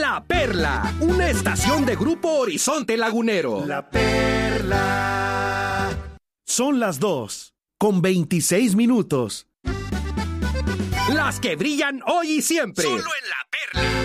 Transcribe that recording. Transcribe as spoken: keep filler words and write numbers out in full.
La Perla, una estación de Grupo Horizonte Lagunero. La Perla. Son las dos, con veintiséis minutos. Las que brillan hoy y siempre. Solo en La Perla.